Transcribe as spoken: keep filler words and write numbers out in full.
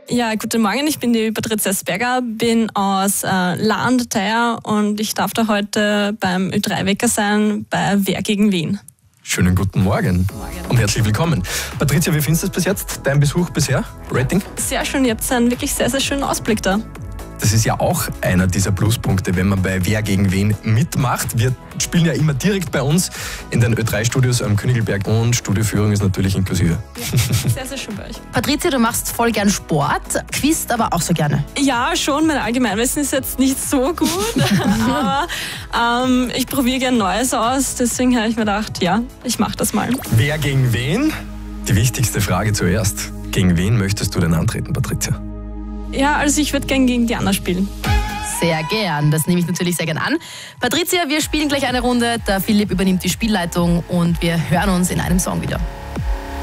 Ja, guten Morgen, ich bin die Patricia Sperger, bin aus äh, Lahn Theier und ich darf da heute beim Ö drei Wecker sein bei Wer gegen wen. Schönen guten Morgen. Morgen und herzlich willkommen. Patricia, wie findest du es bis jetzt, dein Besuch bisher? Rating? Sehr schön, ihr habt einen wirklich sehr, sehr schönen Ausblick da. Das ist ja auch einer dieser Pluspunkte, wenn man bei Wer gegen wen mitmacht. Wir spielen ja immer direkt bei uns in den Ö drei Studios am Königelberg und Studioführung ist natürlich inklusive. Ja, sehr, sehr schön bei euch. Patricia, du machst voll gern Sport, quizzt aber auch so gerne. Ja, schon. Mein Allgemeinwissen ist jetzt nicht so gut, aber ähm, ich probiere gern Neues aus. Deswegen habe ich mir gedacht, ja, ich mache das mal. Wer gegen wen? Die wichtigste Frage zuerst. Gegen wen möchtest du denn antreten, Patricia? Ja, also ich würde gern gegen die Anna spielen. Sehr gern, das nehme ich natürlich sehr gern an. Patricia, wir spielen gleich eine Runde. Der Philipp übernimmt die Spielleitung und wir hören uns in einem Song wieder.